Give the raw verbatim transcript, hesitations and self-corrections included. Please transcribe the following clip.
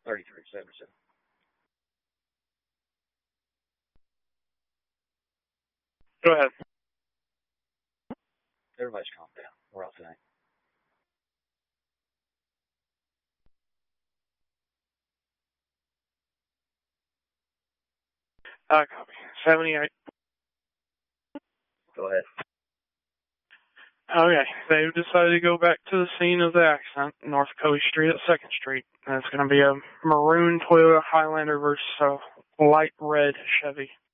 thirty-three seventy-seven. Go ahead. Everybody's calmed down. We're out tonight. Uh, copy. seventy-eight. Go ahead. Okay, they've decided to go back to the scene of the accident, North Coe Street at second Street. And it's going to be a maroon Toyota Highlander versus a light red Chevy.